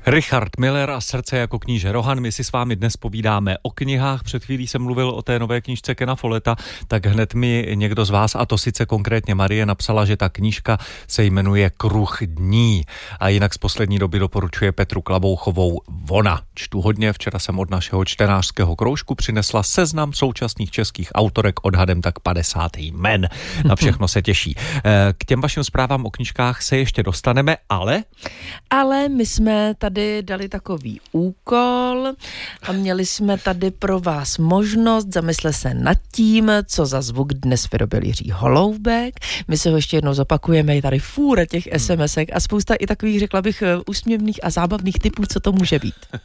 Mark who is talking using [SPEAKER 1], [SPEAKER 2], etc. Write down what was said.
[SPEAKER 1] Richard Miller a Srdce jako kníže Rohan. My si s vámi dnes povídáme o knihách. Před chvílí jsem mluvil o té nové knížce Kena Folletta, tak hned mi někdo z vás, a to sice konkrétně Marie, napsala, že ta knížka se jmenuje Kruh dní a jinak z poslední doby doporučuje Petru Klabouchovou Vona. Čtu hodně, včera jsem od našeho čtenářského kroužku přinesla seznam současných českých autorek odhadem tak 50 jmen. Na všechno se těší. K těm vašim zprávám o knížkách se ještě dostaneme, ale
[SPEAKER 2] my jsme tady dali takový úkol a měli jsme tady pro vás možnost zamyslet se nad tím, co za zvuk dnes vyrobil Jiří Holoubek. My se ho ještě jednou zopakujeme, je tady fůra těch SMS-ek a spousta i takových, řekla bych, úsměvných a zábavných typů, co to může být.